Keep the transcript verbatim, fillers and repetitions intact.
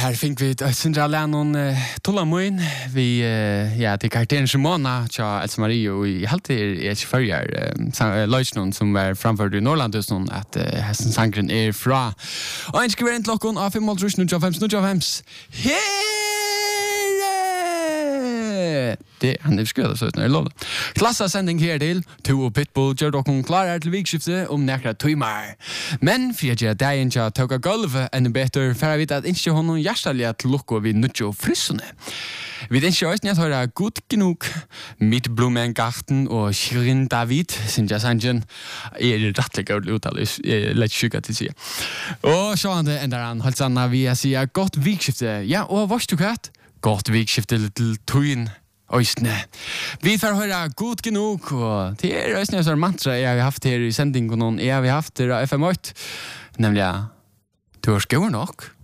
här fick vi ett syndra länon tulla moin vi ja till karakteren Simona tja Elsa Marie och i helt är inte förjar Leutnant som var framförd i Norrland just någon att hästen sankren är fra och en skriver inte lockon av fem mål nu fem nu fem Here det han är skrädd så när låt klassa sändning här till två och Pitbull gör dock klara till vikskifte om några timmar men för jag där inte att ta golv en bättre för vi att inte ha någon hjärtaliga till lucka vi nutjo frissne vi den schysst nicht heute gut genug mit Blumengarten och Shirin David sind ja sanjen är det rätt gott uttal är lätt sugar till sig och så han ändrar han halsanna vi säger gott vikskifte ja och vad du gott gott vikskifte till twin Östne. Vi får höra god genug och det är Östne som mantra jag har haft här i sändning och någon jag har haft det F M åtta nämligen du har skor nog